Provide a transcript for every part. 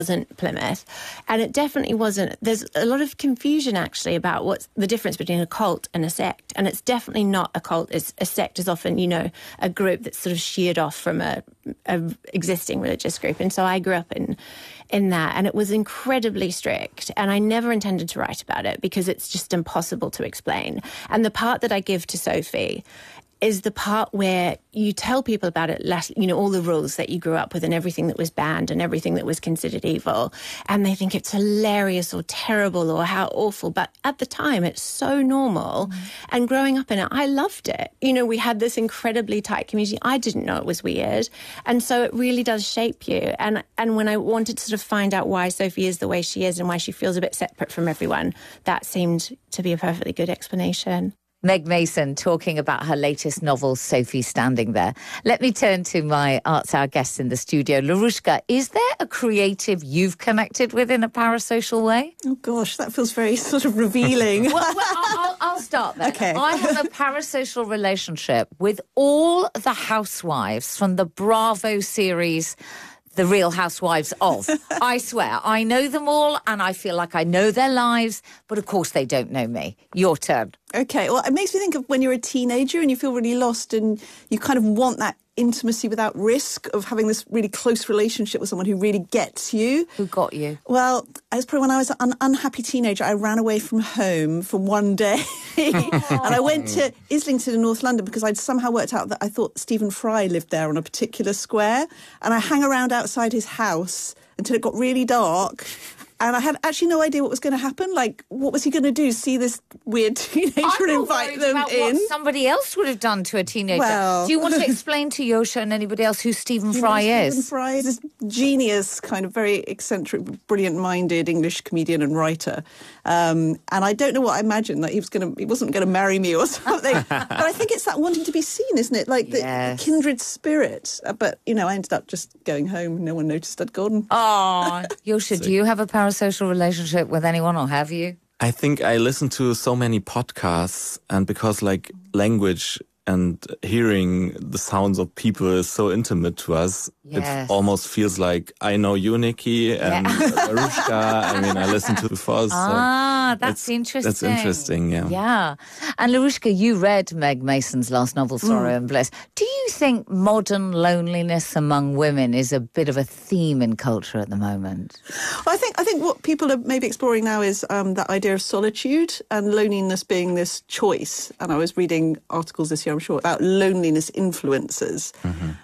wasn't Plymouth, and it definitely wasn't. There's a lot of confusion actually about what's the difference between a cult and a sect, and it's definitely not a cult. A sect is often, a group that's sort of sheared off from a existing religious group, and so I grew up in that, and it was incredibly strict, and I never intended to write about it because it's just impossible to explain. And the part that I give to Sophie is the part where you tell people about it, all the rules that you grew up with and everything that was banned and everything that was considered evil. And they think it's hilarious or terrible or how awful. But at the time, it's so normal. And growing up in it, I loved it. We had this incredibly tight community. I didn't know it was weird. And so it really does shape you. And when I wanted to sort of find out why Sophie is the way she is and why she feels a bit separate from everyone, that seemed to be a perfectly good explanation. Meg Mason talking about her latest novel, Sophie Standing There. Let me turn to my Arts Hour guests in the studio. Larushka, is there a creative you've connected with in a parasocial way? Oh, gosh, that feels very sort of revealing. I'll start there. Okay. I have a parasocial relationship with all the housewives from the Bravo series, The Real Housewives of. I swear, I know them all and I feel like I know their lives, but of course they don't know me. Your turn. Okay, well, it makes me think of when you're a teenager and you feel really lost and you kind of want that intimacy without risk of having this really close relationship with someone who really gets you. Who got you? Well, I was probably when I was an unhappy teenager, I ran away from home for one day and I went to Islington in North London because I'd somehow worked out that I thought Stephen Fry lived there on a particular square, and I hang around outside his house until it got really dark. And I had actually no idea what was going to happen. Like, what was he going to do? See this weird teenager and invite them about in? What somebody else would have done to a teenager. Well, do you want to explain to Yosha and anybody else who Stephen Fry is? Stephen Fry is this genius, kind of very eccentric, brilliant-minded English comedian and writer. And I don't know what I imagined, that he wasn't going to marry me or something. But I think it's that wanting to be seen, isn't it? Like the kindred spirit. But, I ended up just going home. No one noticed I'd gone. Oh, Yosha, do you have a parasocial relationship with anyone, or have you? I think I listen to so many podcasts, and because language and hearing the sounds of people is so intimate to us, it almost feels like I know you, Nikki, and Larushka. I listened to before. That's interesting. That's interesting, yeah. Yeah. And Larushka, you read Meg Mason's last novel, Sorrow and Bliss. Do you think modern loneliness among women is a bit of a theme in culture at the moment? Well, I think what people are maybe exploring now is that idea of solitude and loneliness being this choice. And I was reading articles this year, I'm sure, about loneliness influencers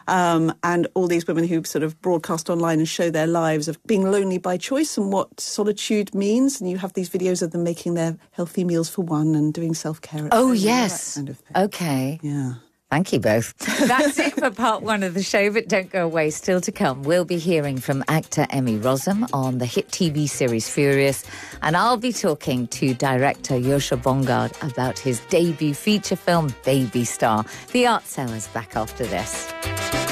and all these women who sort of broadcast online and show their lives of being lonely by choice and what solitude means. And you have these videos of them making their healthy meals for one and doing self-care. Oh, yes. Kind of thing. Okay. Yeah. Thank you both. That's it for part one of the show, but don't go away. Still to come, we'll be hearing from actor Emmy Rossum on the hit TV series Furious, and I'll be talking to director Yosha Bongard about his debut feature film, Baby Star. The Arts Hour is back after this.